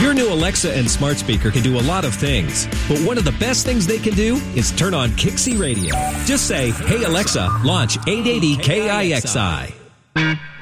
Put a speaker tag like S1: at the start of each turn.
S1: Your new Alexa and smart speaker can do a lot of things, but one of the best things they can do is turn on Kixie Radio. Just say, "Hey Alexa, launch 880 KIXI."